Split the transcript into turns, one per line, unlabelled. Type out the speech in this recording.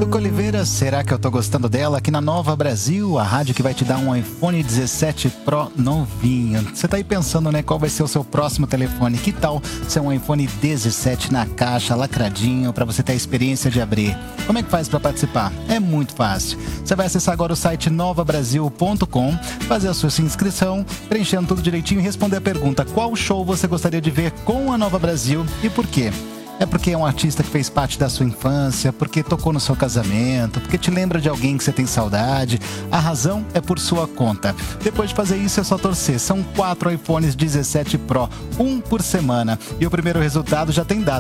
Tuca Oliveira, será que eu tô gostando dela? Aqui na Nova Brasil, a rádio que vai te dar um iPhone 17 Pro novinho. Você tá aí pensando, né, qual vai ser o seu próximo telefone? Que tal ser um iPhone 17 na caixa, lacradinho, para você ter a experiência de abrir? Como é que faz para participar? É muito fácil. Você vai acessar agora o site novabrasil.com, fazer a sua inscrição, preenchendo tudo direitinho e responder a pergunta: qual show você gostaria de ver com a Nova Brasil e por quê? É porque é um artista que fez parte da sua infância, porque tocou no seu casamento, porque te lembra de alguém que você tem saudade. A razão é por sua conta. Depois de fazer isso é só torcer. São 4 iPhones 17 Pro, um por semana. E o primeiro resultado já tem data.